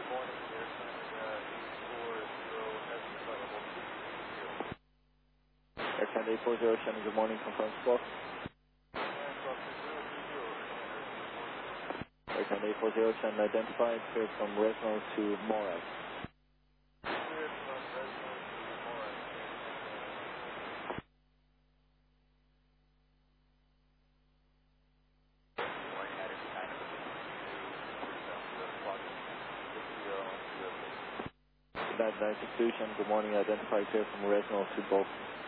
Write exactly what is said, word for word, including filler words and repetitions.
morning, Air Canada eight four zero, heavy level two zero. Air Canada eight four zero, Shannon, good morning, confirm squawk. And Fox zero two zero, Air Canada eight four zero, Shannon, identified, cleared from Resno to Morac. cleared from Resno to Morac. That nine six two, Shannon, good morning, identified, cleared from Resno to Both.